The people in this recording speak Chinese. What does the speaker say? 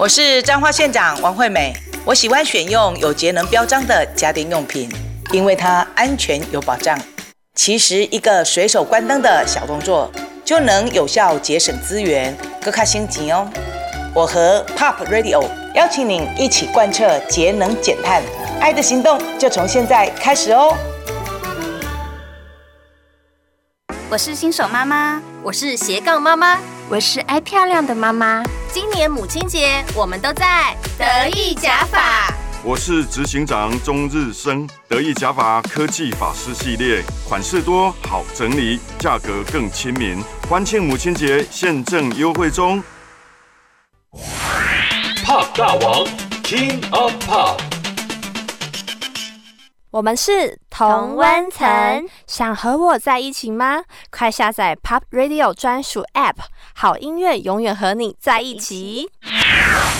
我是彰化县长王惠美，我喜欢选用有节能标章的家电用品，因为它安全有保障。其实一个随手关灯的小动作，就能有效节省资源，更卡省钱哦。我和 Pop Radio 邀请您一起贯彻节能减碳，爱的行动就从现在开始哦。 我是新手妈妈， 我是斜杠妈妈， 我是爱漂亮的妈妈。 今年母亲节，我们都在得意假发。 我是执行长钟日升，得意假发科技法师系列，款式多，好整理，价格更亲民。欢庆母亲节，现正优惠中。 Pop 大王 King of Pop， 我们是同温层，想和我在一起吗？快下载 Pop Radio 专属 App， 好音乐永远和你在一起。